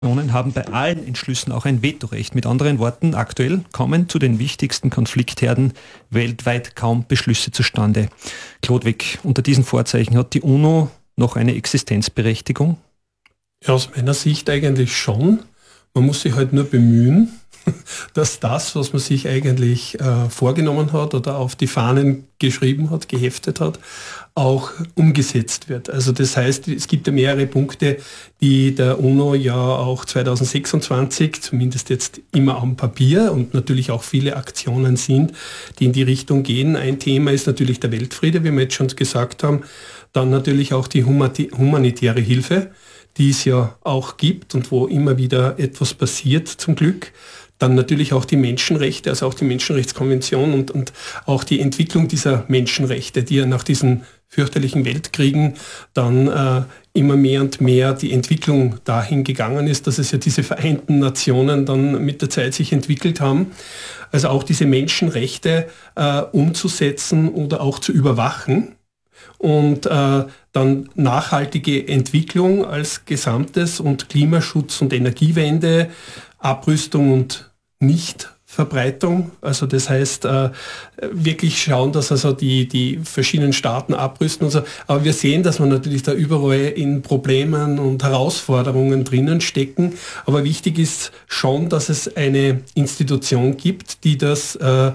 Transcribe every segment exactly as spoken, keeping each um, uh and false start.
Nationen haben bei allen Entschlüssen auch ein Vetorecht. Mit anderen Worten, aktuell kommen zu den wichtigsten Konfliktherden weltweit kaum Beschlüsse zustande. Chlodwig, unter diesen Vorzeichen hat die UNO noch eine Existenzberechtigung? Ja, aus meiner Sicht eigentlich schon. Man muss sich halt nur bemühen, dass das, was man sich eigentlich äh, vorgenommen hat oder auf die Fahnen geschrieben hat, geheftet hat, auch umgesetzt wird. Also das heißt, es gibt ja mehrere Punkte, die der UNO ja auch zwanzig sechsundzwanzig, zumindest jetzt immer am Papier und natürlich auch viele Aktionen sind, die in die Richtung gehen. Ein Thema ist natürlich der Weltfriede, wie wir jetzt schon gesagt haben. Dann natürlich auch die humanitäre Hilfe, die es ja auch gibt und wo immer wieder etwas passiert, zum Glück. Dann natürlich auch die Menschenrechte, also auch die Menschenrechtskonvention und, und auch die Entwicklung dieser Menschenrechte, die ja nach diesen fürchterlichen Weltkriegen dann äh, immer mehr und mehr die Entwicklung dahin gegangen ist, dass es ja diese Vereinten Nationen dann mit der Zeit sich entwickelt haben. Also auch diese Menschenrechte äh, umzusetzen oder auch zu überwachen. Und äh, dann nachhaltige Entwicklung als Gesamtes und Klimaschutz und Energiewende, Abrüstung und Nichtverbreitung. Also das heißt, äh, wirklich schauen, dass also die, die verschiedenen Staaten abrüsten und so. Aber wir sehen, dass wir natürlich da überall in Problemen und Herausforderungen drinnen stecken. Aber wichtig ist schon, dass es eine Institution gibt, die das äh,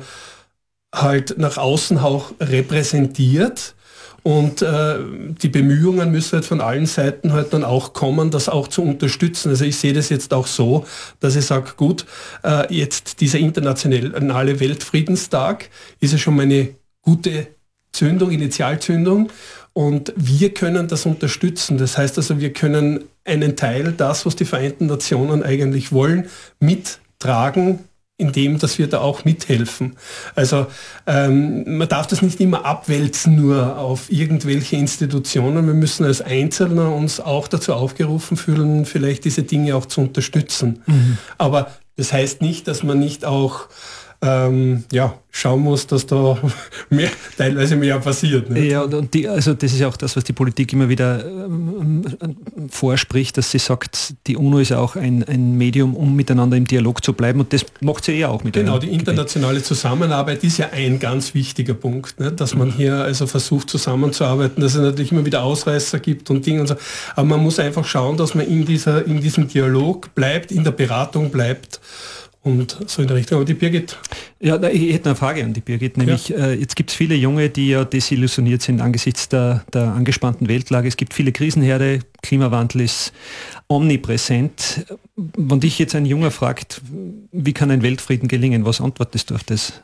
halt nach außen auch repräsentiert. Und äh, die Bemühungen müssen halt von allen Seiten halt dann auch kommen, das auch zu unterstützen. Also ich sehe das jetzt auch so, dass ich sage, gut, äh, jetzt dieser internationale Weltfriedenstag ist ja schon mal eine gute Zündung, Initialzündung. Und wir können das unterstützen. Das heißt also, wir können einen Teil, das, was die Vereinten Nationen eigentlich wollen, mittragen, indem, dass wir da auch mithelfen. Also ähm, man darf das nicht immer abwälzen nur auf irgendwelche Institutionen. Wir müssen als Einzelne uns auch dazu aufgerufen fühlen, vielleicht diese Dinge auch zu unterstützen. Mhm. Aber das heißt nicht, dass man nicht auch ähm, ja, schauen muss, dass da mehr, teilweise mehr passiert. Nicht? Ja, und die, also das ist ja auch das, was die Politik immer wieder ähm, vorspricht, dass sie sagt, die UNO ist ja auch ein, ein Medium, um miteinander im Dialog zu bleiben, und das macht sie ja auch mit. Genau, die internationale Zusammenarbeit ist ja ein ganz wichtiger Punkt, nicht? Dass man hier also versucht zusammenzuarbeiten, dass es natürlich immer wieder Ausreißer gibt und Dinge und so, aber man muss einfach schauen, dass man in, dieser, in diesem Dialog bleibt, in der Beratung bleibt. Und so in der Richtung. Aber die Birgit? Ja, ich hätte eine Frage an die Birgit. Nämlich, ja. äh, jetzt gibt es viele Junge, die ja desillusioniert sind angesichts der, der angespannten Weltlage. Es gibt viele Krisenherde, Klimawandel ist omnipräsent. Wenn dich jetzt ein Junger fragt, wie kann ein Weltfrieden gelingen, was antwortest du auf das?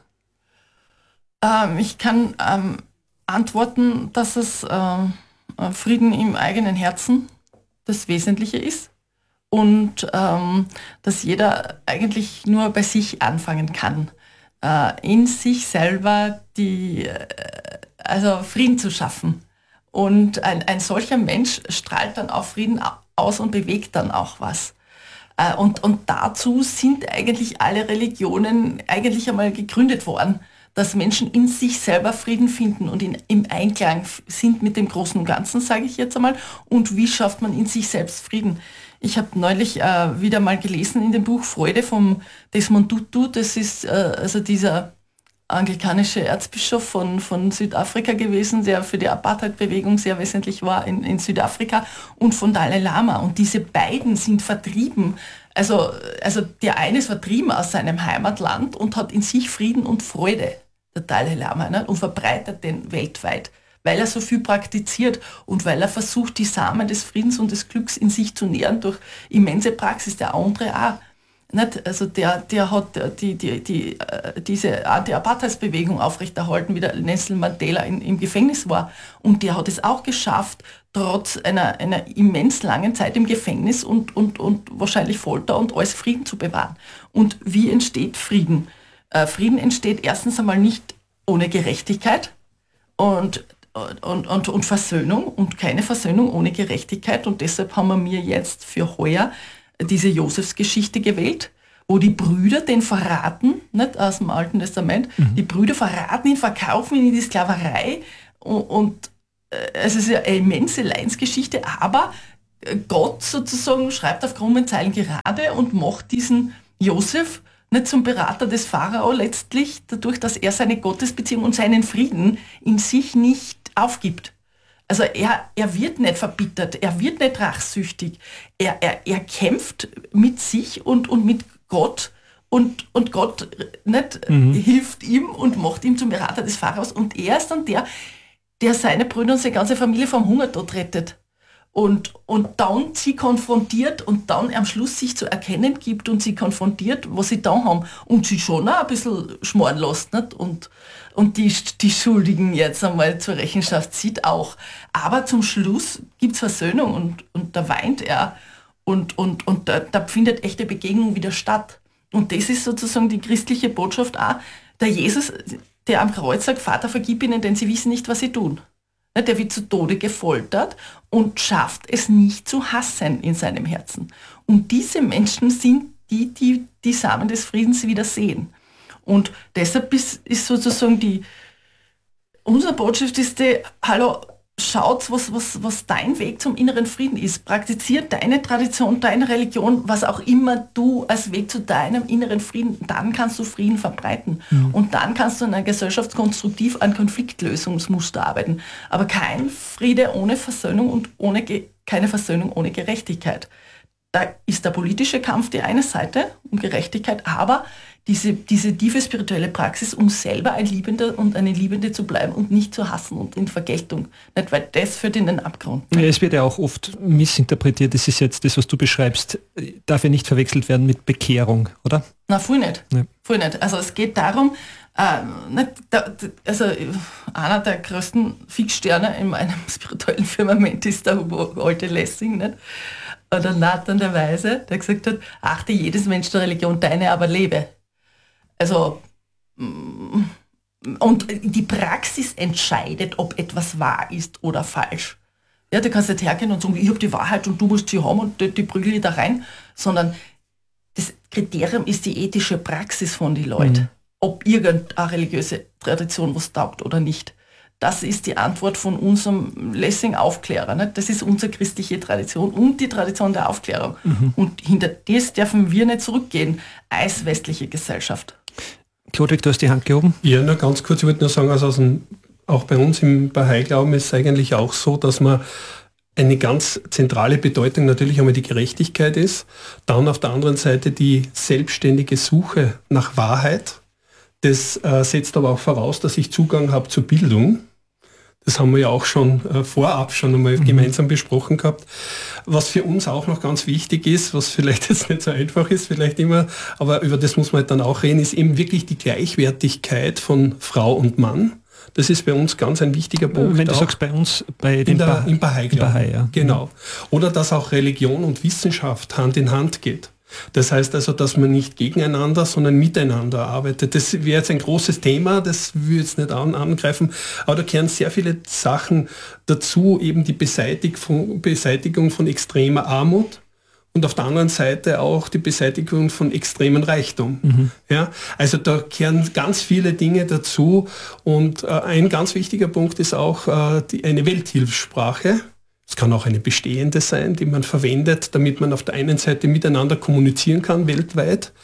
Ähm, ich kann ähm, antworten, dass es ähm, Frieden im eigenen Herzen das Wesentliche ist. Und ähm, dass jeder eigentlich nur bei sich anfangen kann, äh, in sich selber die, äh, also Frieden zu schaffen. Und ein, ein solcher Mensch strahlt dann auch Frieden aus und bewegt dann auch was. Äh, und, und dazu sind eigentlich alle Religionen eigentlich einmal gegründet worden, dass Menschen in sich selber Frieden finden und in, im Einklang sind mit dem Großen und Ganzen, sage ich jetzt einmal. Und wie schafft man in sich selbst Frieden? Ich habe neulich äh, wieder mal gelesen in dem Buch Freude vom Desmond Tutu. Das ist äh, also dieser anglikanische Erzbischof von, von Südafrika gewesen, der für die Apartheid-Bewegung sehr wesentlich war in, in Südafrika, und von Dalai Lama. Und diese beiden sind vertrieben. Also, also der eine ist vertrieben aus seinem Heimatland und hat in sich Frieden und Freude, der Dalai Lama, ne? Und verbreitet den weltweit, weil er so viel praktiziert und weil er versucht, die Samen des Friedens und des Glücks in sich zu nähren durch immense Praxis. Der andere auch. Nicht? Also der, der hat die, die, die, diese Anti-Apartheids-Bewegung aufrechterhalten, wie der Nelson Mandela in, im Gefängnis war. Und der hat es auch geschafft, trotz einer, einer immens langen Zeit im Gefängnis und, und, und wahrscheinlich Folter und alles Frieden zu bewahren. Und wie entsteht Frieden? Äh, Frieden entsteht erstens einmal nicht ohne Gerechtigkeit und Und, und, und Versöhnung, und keine Versöhnung ohne Gerechtigkeit. Und deshalb haben wir mir jetzt für heuer diese Josefsgeschichte gewählt, wo die Brüder den verraten, nicht aus dem Alten Testament, mhm. die Brüder verraten ihn, verkaufen ihn in die Sklaverei. Und, und es ist ja eine immense Leidensgeschichte, aber Gott sozusagen schreibt auf krummen Zeilen gerade und macht diesen Josef nicht zum Berater des Pharao letztlich, dadurch, dass er seine Gottesbeziehung und seinen Frieden in sich nicht aufgibt. Also er, er wird nicht verbittert, er wird nicht rachsüchtig, er, er, er kämpft mit sich und, und mit Gott und, und Gott nicht mhm. hilft ihm und macht ihn zum Berater des Pharaos und er ist dann der, der seine Brüder und seine ganze Familie vom Hungertod rettet. Und, und dann sie konfrontiert und dann am Schluss sich zu erkennen gibt und sie konfrontiert, was sie da haben. Und sie schon auch ein bisschen schmoren lässt. Nicht? Und, und die, die Schuldigen jetzt einmal zur Rechenschaft zieht auch. Aber zum Schluss gibt es Versöhnung und, und da weint er. Und, und, und da, da findet echte Begegnung wieder statt. Und das ist sozusagen die christliche Botschaft auch. Der Jesus, der am Kreuz sagt, Vater, vergib ihnen, denn sie wissen nicht, was sie tun. Der wird zu Tode gefoltert und schafft es nicht zu hassen in seinem Herzen. Und diese Menschen sind die, die die Samen des Friedens wieder sehen. Und deshalb ist, ist sozusagen die, unsere Botschaft ist die, hallo, schaut, was, was, was dein Weg zum inneren Frieden ist. Praktiziert deine Tradition, deine Religion, was auch immer du als Weg zu deinem inneren Frieden, dann kannst du Frieden verbreiten. Mhm. Und dann kannst du in einer Gesellschaft konstruktiv an Konfliktlösungsmuster arbeiten. Aber kein Friede ohne Versöhnung und ohne Ge- keine Versöhnung ohne Gerechtigkeit. Da ist der politische Kampf die eine Seite um Gerechtigkeit, aber diese, diese tiefe spirituelle Praxis, um selber ein Liebender und eine Liebende zu bleiben und nicht zu hassen und in Vergeltung. Nicht, weil das führt in den Abgrund. Ja, es wird ja auch oft missinterpretiert, das ist jetzt das, was du beschreibst, darf ja nicht verwechselt werden mit Bekehrung, oder? Na, voll nicht. Ja. Voll nicht. Also es geht darum, äh, nicht, da, also einer der größten Fixsterne in meinem spirituellen Firmament ist der alte Lessing, nicht? Oder Nathan der Weise, der gesagt hat, achte jedes Mensch der Religion, deine aber lebe. Also, und die Praxis entscheidet, ob etwas wahr ist oder falsch. Ja, du kannst nicht hergehen und sagen, ich habe die Wahrheit und du musst sie haben und die, die prügel ich da rein, sondern das Kriterium ist die ethische Praxis von den Leuten, mhm. ob irgendeine religiöse Tradition was taugt oder nicht. Das ist die Antwort von unserem Lessing-Aufklärer. Ne? Das ist unsere christliche Tradition und die Tradition der Aufklärung. Mhm. Und hinter das dürfen wir nicht zurückgehen als westliche Gesellschaft. Klodwig, du hast die Hand gehoben. Ja, nur ganz kurz, ich wollte nur sagen, also aus dem, auch bei uns im Bahai-Glauben ist es eigentlich auch so, dass man eine ganz zentrale Bedeutung natürlich einmal die Gerechtigkeit ist, dann auf der anderen Seite die selbstständige Suche nach Wahrheit. Das äh, setzt aber auch voraus, dass ich Zugang habe zur Bildung. Das haben wir ja auch schon äh, vorab schon einmal mhm. gemeinsam besprochen gehabt. Was für uns auch noch ganz wichtig ist, was vielleicht jetzt nicht so einfach ist, vielleicht immer, aber über das muss man halt dann auch reden, ist eben wirklich die Gleichwertigkeit von Frau und Mann. Das ist bei uns ganz ein wichtiger Punkt. Wenn du sagst bei uns, bei den ba- im Bahai-Glauben. Bahai, ja. Genau. Oder dass auch Religion und Wissenschaft Hand in Hand geht. Das heißt also, dass man nicht gegeneinander, sondern miteinander arbeitet. Das wäre jetzt ein großes Thema, das will ich jetzt nicht an, angreifen, aber da kehren sehr viele Sachen dazu, eben die Beseitigung, Beseitigung von extremer Armut und auf der anderen Seite auch die Beseitigung von extremen Reichtum. Mhm. Ja, also da kehren ganz viele Dinge dazu und äh, ein ganz wichtiger Punkt ist auch äh, die, eine Welthilfssprache. Es kann auch eine bestehende sein, die man verwendet, damit man auf der einen Seite miteinander kommunizieren kann weltweit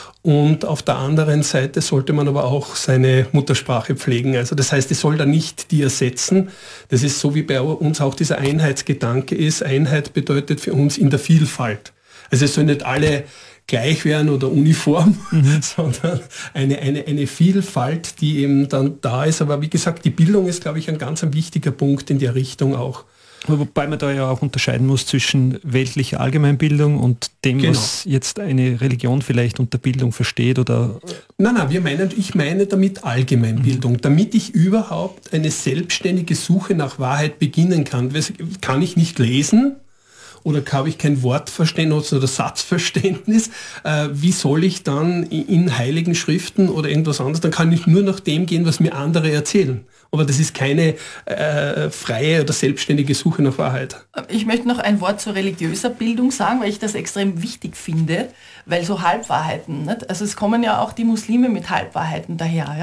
und auf der anderen Seite sollte man aber auch seine Muttersprache pflegen. Also das heißt, es soll da nicht die ersetzen. Das ist so, wie bei uns auch dieser Einheitsgedanke ist. Einheit bedeutet für uns in der Vielfalt. Also es sollen nicht alle gleich werden oder uniform, mhm. sondern eine, eine, eine Vielfalt, die eben dann da ist. Aber wie gesagt, die Bildung ist, glaube ich, ein ganz ein wichtiger Punkt in der Richtung auch. Wobei man da ja auch unterscheiden muss zwischen weltlicher Allgemeinbildung und dem, genau. was jetzt eine Religion vielleicht unter Bildung versteht oder... Nein, nein, wir meinen, ich meine damit Allgemeinbildung, mhm. damit ich überhaupt eine selbstständige Suche nach Wahrheit beginnen kann. Kann ich nicht lesen oder habe ich kein Wortverständnis oder Satzverständnis, äh, wie soll ich dann in heiligen Schriften oder irgendwas anderes, dann kann ich nur nach dem gehen, was mir andere erzählen. Aber das ist keine äh, freie oder selbstständige Suche nach Wahrheit. Ich möchte noch ein Wort zur religiöser Bildung sagen, weil ich das extrem wichtig finde, weil so Halbwahrheiten, nicht? Also es kommen ja auch die Muslime mit Halbwahrheiten daher. Ja?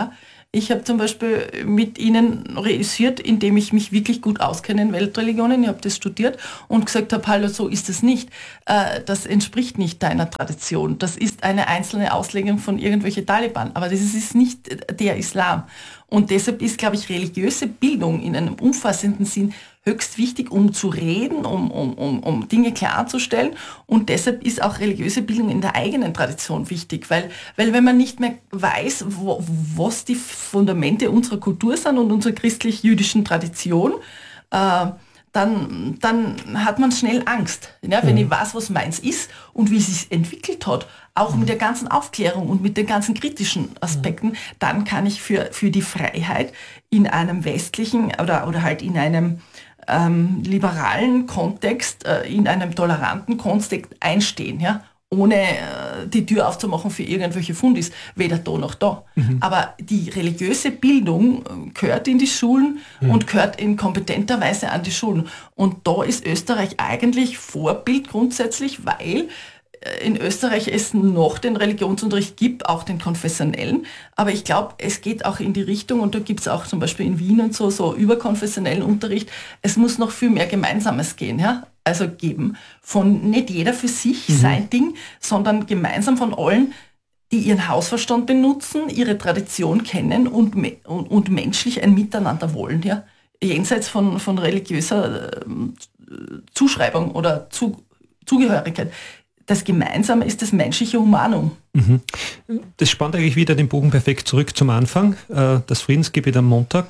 Ich habe zum Beispiel mit ihnen reüssiert, indem ich mich wirklich gut auskenne in Weltreligionen. Ich habe das studiert und gesagt habe, hallo, so ist es nicht. Das entspricht nicht deiner Tradition. Das ist eine einzelne Auslegung von irgendwelchen Taliban. Aber das ist nicht der Islam. Und deshalb ist, glaube ich, religiöse Bildung in einem umfassenden Sinn höchst wichtig, um zu reden, um, um, um, um Dinge klarzustellen. Und deshalb ist auch religiöse Bildung in der eigenen Tradition wichtig, weil, weil wenn man nicht mehr weiß, wo, was die Fundamente unserer Kultur sind und unserer christlich-jüdischen Tradition, äh, dann, dann hat man schnell Angst. Ja, wenn mhm. ich weiß, was meins ist und wie es sich entwickelt hat, auch mhm. mit der ganzen Aufklärung und mit den ganzen kritischen Aspekten, mhm. dann kann ich für, für die Freiheit in einem westlichen oder, oder halt in einem ähm, liberalen Kontext, äh, in einem toleranten Kontext einstehen, ja? Ohne äh, die Tür aufzumachen für irgendwelche Fundis, weder da noch da. Mhm. Aber die religiöse Bildung äh, gehört in die Schulen mhm. und gehört in kompetenter Weise an die Schulen. Und da ist Österreich eigentlich Vorbild grundsätzlich, weil äh, in Österreich es noch den Religionsunterricht gibt, auch den konfessionellen. Aber ich glaube, es geht auch in die Richtung, und da gibt es auch zum Beispiel in Wien und so, so überkonfessionellen Unterricht, es muss noch viel mehr Gemeinsames gehen, ja? Also geben, von nicht jeder für sich mhm. sein Ding, sondern gemeinsam von allen, die ihren Hausverstand benutzen, ihre Tradition kennen und, und, und menschlich ein Miteinander wollen, ja? Jenseits von, von religiöser äh, Zuschreibung oder Zu, Zugehörigkeit. Das Gemeinsame ist das menschliche Humanum. Mhm. Das spannt eigentlich wieder den Bogen perfekt zurück zum Anfang. Das Friedensgebet am Montag.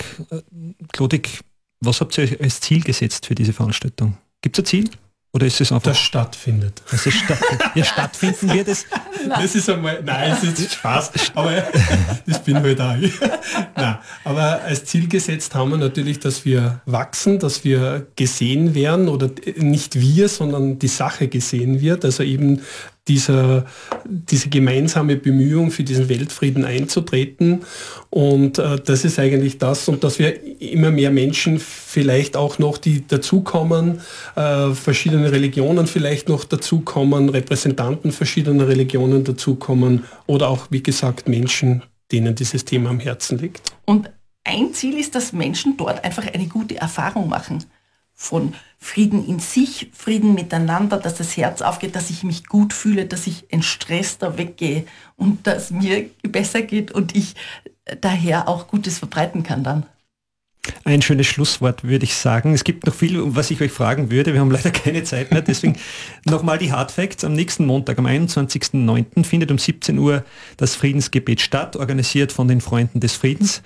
Klodig, was habt ihr euch als Ziel gesetzt für diese Veranstaltung? Gibt es ein Ziel? Oder ist es einfach... Das stattfindet. Das ist stattfindet. Ja, stattfinden wird es. Das ist einmal... Nein, es ist Spaß, aber das bin halt auch ich. Nein, aber als Ziel gesetzt haben wir natürlich, dass wir wachsen, dass wir gesehen werden, oder nicht wir, sondern die Sache gesehen wird. Also eben dieser, diese gemeinsame Bemühung, für diesen Weltfrieden einzutreten. Und äh, das ist eigentlich das, und dass wir immer mehr Menschen vielleicht auch noch, die dazukommen, äh, verschiedene Religionen vielleicht noch dazukommen, Repräsentanten verschiedener Religionen dazukommen oder auch, wie gesagt, Menschen, denen dieses Thema am Herzen liegt. Und ein Ziel ist, dass Menschen dort einfach eine gute Erfahrung machen. Von Frieden in sich, Frieden miteinander, dass das Herz aufgeht, dass ich mich gut fühle, dass ich entstresster weggehe und dass mir besser geht und ich daher auch Gutes verbreiten kann dann. Ein schönes Schlusswort, würde ich sagen. Es gibt noch viel, was ich euch fragen würde. Wir haben leider keine Zeit mehr. Deswegen nochmal die Hard Facts. Am nächsten Montag, am einundzwanzigsten neunten findet um siebzehn Uhr das Friedensgebet statt, organisiert von den Freunden des Friedens.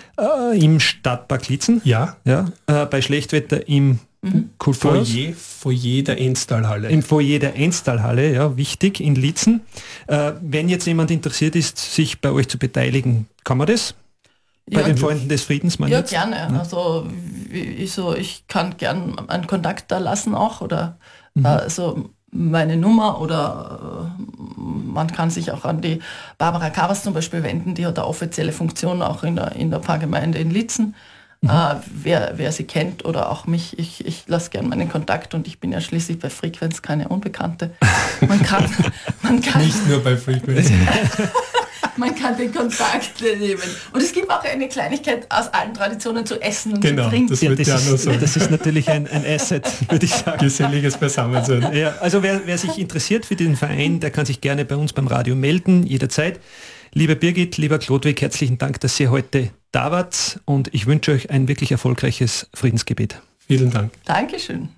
Äh, im Stadtpark Liezen. Ja. ja äh, bei Schlechtwetter im mhm. Kulturhaus. Foyer, Foyer der Enstalhalle. Im Foyer der Enstalhalle, ja, wichtig, in Liezen. Äh, wenn jetzt jemand interessiert ist, sich bei euch zu beteiligen, kann man das? Bei ja, den Freunden des Friedens, man Ja, jetzt? gerne. Ja. Also ich, so, ich kann gern einen Kontakt da lassen auch, oder mhm. äh, also meine Nummer, oder äh, man kann sich auch an die Barbara Kavas zum Beispiel wenden, die hat eine offizielle Funktion auch in der, in der Pfarrgemeinde in Liezen. Mhm. Äh, wer, wer sie kennt oder auch mich, ich, ich lasse gern meinen Kontakt, und ich bin ja schließlich bei Frequenz keine Unbekannte. Man kann, man kann nicht nur bei Frequenz. Man kann den Kontakt nehmen. Und es gibt auch eine Kleinigkeit aus allen Traditionen zu essen und genau, zu trinken. Das, ja, das, ja ist, das ist natürlich ein, ein Asset, würde ich sagen. Geselliges Beisammensein. Ja, also wer, wer sich interessiert für den Verein, der kann sich gerne bei uns beim Radio melden, jederzeit. Liebe Birgit, lieber Klodwig, herzlichen Dank, dass ihr heute da wart, und ich wünsche euch ein wirklich erfolgreiches Friedensgebet. Vielen Dank. Dankeschön.